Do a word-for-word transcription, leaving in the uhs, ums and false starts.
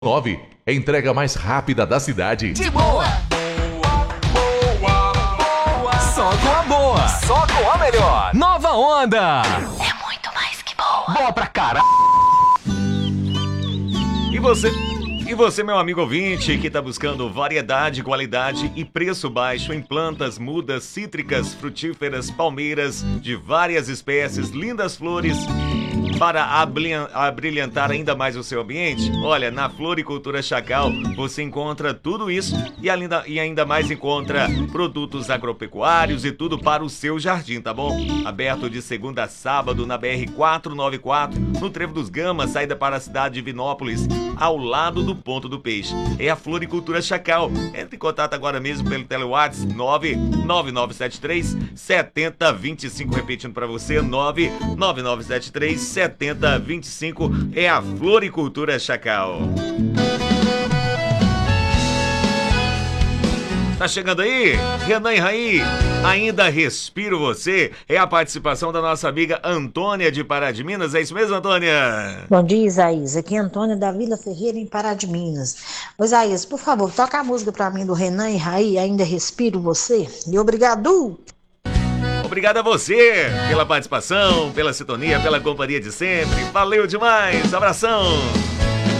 nove. Entrega mais rápida da cidade. De boa! Boa, boa! Só com a boa! Só com a melhor! Nova Onda! É muito mais que boa! Boa pra caralho! E você? E você, meu amigo ouvinte, que está buscando variedade, qualidade e preço baixo em plantas, mudas, cítricas, frutíferas, palmeiras de várias espécies, lindas flores para abrilhantar ainda mais o seu ambiente? Olha, na Floricultura Chacal você encontra tudo isso e ainda, e ainda mais encontra produtos agropecuários e tudo para o seu jardim, tá bom? Aberto de segunda a sábado na B R quatrocentos e noventa e quatro, no Trevo dos Gamas, saída para a cidade de Vinópolis, ao lado do Ponto do Peixe. É a Floricultura Chacal. Entre em contato agora mesmo pelo TeleWhatsApp nove nove nove sete três sete zero dois cinco, repetindo para você, nove nove nove sete três sete zero dois cinco, é a Floricultura Chacal. Tá chegando aí? Renan e Raí, ainda respiro você. É a participação da nossa amiga Antônia de Pará de Minas. É isso mesmo, Antônia? Bom dia, Isaías. Aqui é Antônia da Vila Ferreira, em Pará de Minas. Ô, Isaías, por favor, toca a música pra mim do Renan e Raí, Ainda Respiro Você. E obrigado! Obrigado a você pela participação, pela sintonia, pela companhia de sempre. Valeu demais. Abração.